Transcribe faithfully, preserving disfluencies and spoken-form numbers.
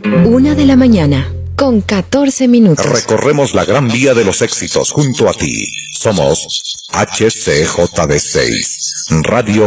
Una de la mañana, con catorce minutos. Recorremos la gran vía de los éxitos junto a ti. Somos H C J D seis, Radio